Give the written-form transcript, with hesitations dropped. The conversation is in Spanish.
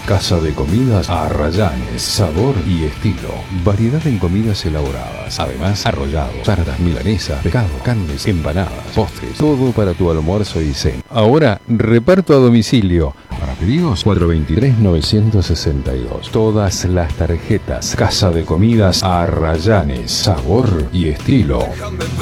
Casa de comidas Arrayanes, sabor y estilo. Variedad en comidas elaboradas. Además, arrollados, tartas, milanesas, pescado, carnes, empanadas, postres. Todo para tu almuerzo y cena. Ahora, reparto a domicilio. Para pedidos, 423-962. Todas las tarjetas. Casa de comidas Arrayanes, sabor y estilo.